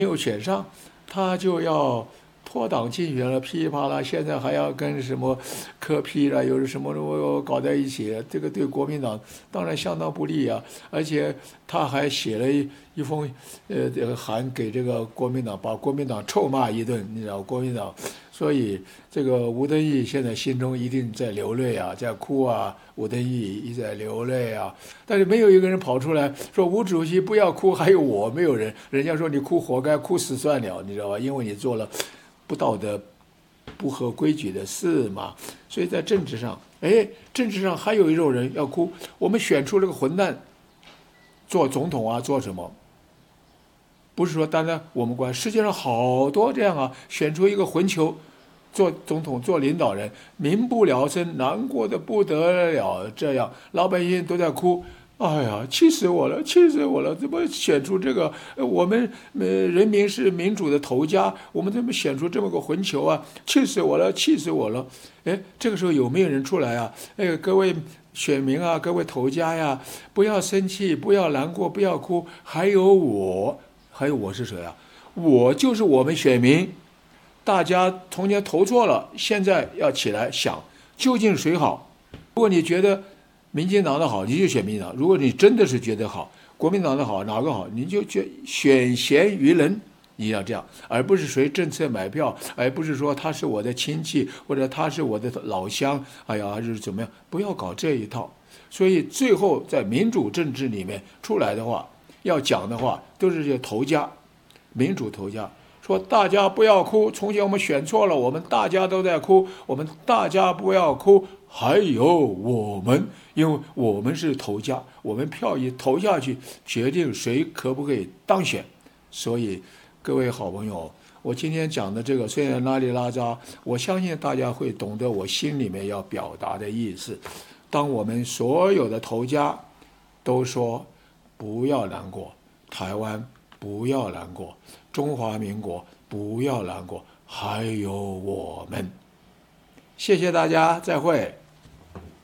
没有选上，他就要脱党竞选了，噼里啪啦，现在还要跟什么柯 P 了，有什么搞在一起，这个对国民党当然相当不利啊。而且他还写了一封这个函给这个国民党，把国民党臭骂一顿，你知道国民党。所以这个吴敦义现在心中一定在流泪啊，在哭啊，吴敦义一直在流泪啊。但是没有一个人跑出来说吴主席不要哭，还有我，没有人。人家说你哭活该，哭死算了，你知道吧？因为你做了不道德、不合规矩的事嘛。所以在政治上，政治上还有一种人要哭，我们选出了个混蛋做总统啊，做什么？不是说单单我们管，世界上好多这样啊，选出一个混球做总统、做领导人，民不聊生，难过的不得了。这样老百姓都在哭，哎呀，气死我了，气死我了！怎么选出这个？我们人民是民主的头家，我们怎么选出这么个混球啊？气死我了，气死我了！这个时候有没有人出来啊？各位选民啊，各位头家呀，不要生气，不要难过，不要哭。还有我是谁啊？我就是我们选民。大家从前投错了，现在要起来想，究竟谁好？如果你觉得民进党的好，你就选民进党；如果你真的是觉得好，国民党的好，哪个好，你就选贤于人。你要这样，而不是随政策买票，而不是说他是我的亲戚，或者他是我的老乡，还是怎么样？不要搞这一套。所以最后在民主政治里面出来的话，要讲的话，都是这些头家，民主头家。说大家不要哭，从前我们选错了，我们大家都在哭，我们大家不要哭，还有我们，因为我们是头家，我们票一投下去，决定谁可不可以当选。所以各位好朋友，我今天讲的这个虽然拉里拉扎，我相信大家会懂得我心里面要表达的意思。当我们所有的头家都说不要难过，台湾不要难过，中华民国不要难过，还有我们。谢谢大家，再会。